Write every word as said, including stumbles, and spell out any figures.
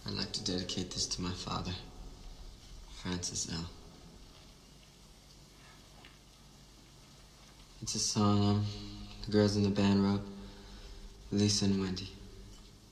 I'd like to dedicate this to my father, Francis L. It's a song um, the girls in the band wrote, Lisa and Wendy.